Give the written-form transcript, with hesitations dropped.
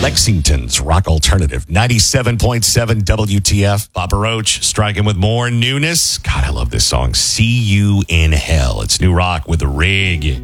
Lexington's rock alternative, 97.7 WTF. Papa Roach striking with more newness. God, I love this song. See You in Hell. It's new rock with the rig.